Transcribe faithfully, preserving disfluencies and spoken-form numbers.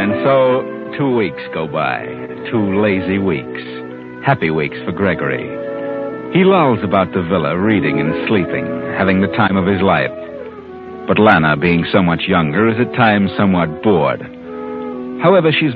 And so, two weeks go by. Two lazy weeks. Happy weeks for Gregory. He lolls about the villa, reading and sleeping, having the time of his life. But Lana, being so much younger, is at times somewhat bored. However, she's